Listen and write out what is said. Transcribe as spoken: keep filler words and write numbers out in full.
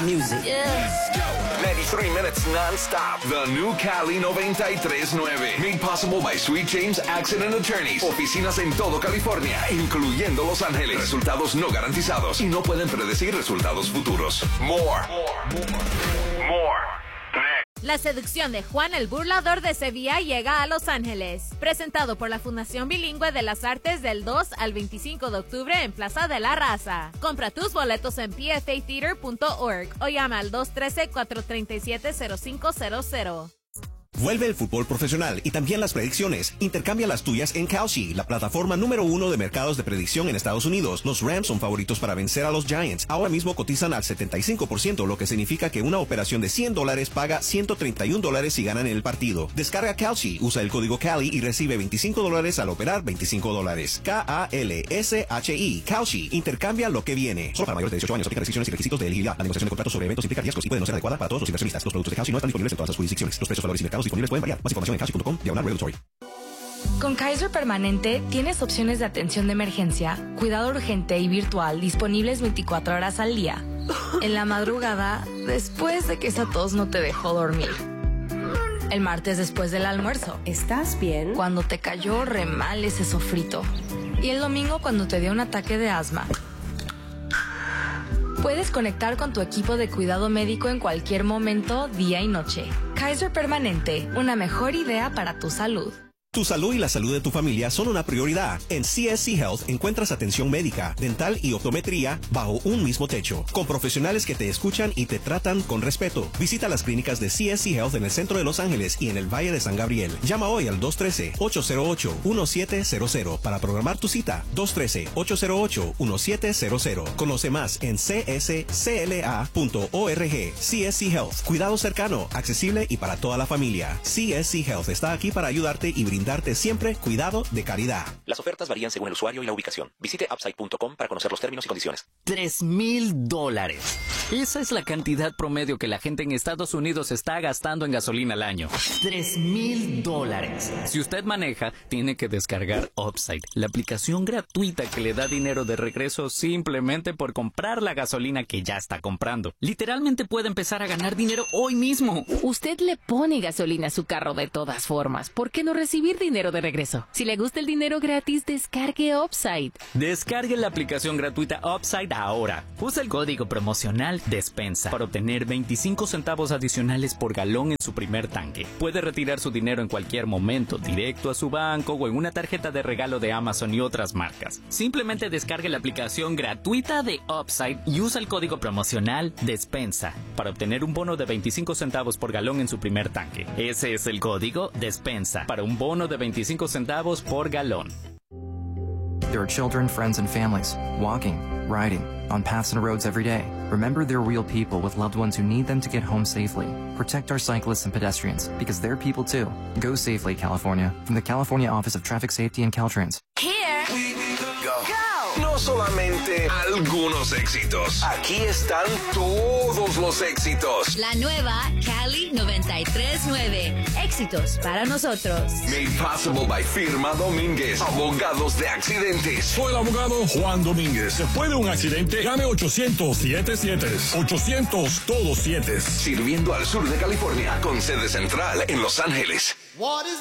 Music. Yeah. noventa y tres minutes non-stop. The new Cali noventa y tres punto nueve. Made possible by Sweet James Accident Attorneys. Oficinas en todo California, incluyendo Los Ángeles. Resultados no garantizados y no pueden predecir resultados futuros. More. More. More. More. La seducción de Juan el Burlador de Sevilla llega a Los Ángeles. Presentado por la Fundación Bilingüe de las Artes del dos al veinticinco de octubre en Plaza de la Raza. Compra tus boletos en p f a theater punto org o llama al dos uno tres, cuatro tres siete, cero cinco cero cero. Vuelve el fútbol profesional y también las predicciones. Intercambia las tuyas en Kalshi, la plataforma número uno de mercados de predicción en Estados Unidos. Los Rams son favoritos para vencer a los Giants. Ahora mismo cotizan al setenta y cinco por ciento, lo que significa que una operación de cien dólares paga ciento treinta y un dólares si ganan el partido. Descarga Kalshi, usa el código Cali y recibe veinticinco dólares al operar veinticinco dólares. K A L S H I. Kalshi. Intercambia lo que viene. Solo para mayores de dieciocho años. Aplica restricciones y requisitos de elegibilidad. La negociación de contratos sobre eventos implica riesgos y puede no ser adecuada para todos los inversionistas. Los productos de Kalshi no están disponibles en todas las jurisdicciones. Los precios, valores y mercados disponibles pueden variar. Más información en kalshi punto com diagonal regulatory. Con Kaiser Permanente tienes opciones de atención de emergencia, cuidado urgente y virtual disponibles veinticuatro horas al día. En la madrugada, después de que esa tos no te dejó dormir. El martes después del almuerzo. ¿Estás bien? Cuando te cayó re mal ese sofrito. Y el domingo cuando te dio un ataque de asma. Puedes conectar con tu equipo de cuidado médico en cualquier momento, día y noche. Kaiser Permanente, una mejor idea para tu salud. Tu salud y la salud de tu familia son una prioridad. En C S C Health encuentras atención médica, dental y optometría bajo un mismo techo, con profesionales que te escuchan y te tratan con respeto. Visita las clínicas de C S C Health en el centro de Los Ángeles y en el Valle de San Gabriel. Llama hoy al dos uno tres, ocho cero ocho, uno siete cero cero para programar tu cita. dos uno tres, ocho cero ocho, uno siete cero cero. Conoce más en c s c l a punto org. C S C Health. Cuidado cercano, accesible y para toda la familia. C S C Health está aquí para ayudarte y brindar darte siempre cuidado de calidad. Las ofertas varían según el usuario y la ubicación. Visite upside punto com para conocer los términos y condiciones. Tres mil dólares. Esa es la cantidad promedio que la gente en Estados Unidos está gastando en gasolina al año. Tres mil dólares. Si usted maneja, tiene que descargar Upside, la aplicación gratuita que le da dinero de regreso simplemente por comprar la gasolina que ya está comprando. Literalmente puede empezar a ganar dinero hoy mismo. Usted le pone gasolina a su carro de todas formas. ¿Por qué no recibir dinero de regreso? Si le gusta el dinero gratis, descargue Upside. Descargue la aplicación gratuita Upside ahora. Usa el código promocional DESPENSA para obtener veinticinco centavos adicionales por galón en su primer tanque. Puede retirar su dinero en cualquier momento, directo a su banco o en una tarjeta de regalo de Amazon y otras marcas. Simplemente descargue la aplicación gratuita de Upside y usa el código promocional DESPENSA para obtener un bono de veinticinco centavos por galón en su primer tanque. Ese es el código DESPENSA para un bono de veinticinco centavos por galón. There are children, friends, and families walking, riding, on paths and roads every day. Remember, they're real people with loved ones who need them to get home safely. Protect our cyclists and pedestrians because they're people too. Go safely, California. From the California Office of Traffic Safety and Caltrans. Here we go. Go. No solamente algunos éxitos. Aquí están todos los éxitos. La nueva Cali noventa y tres punto nueve. Éxitos para nosotros. Made possible by Firma Domínguez, abogados de accidentes. Soy el abogado Juan Domínguez. Después de un accidente, llame ochocientos siete siete. ochocientos todos siete. Sirviendo al sur de California, con sede central en Los Ángeles.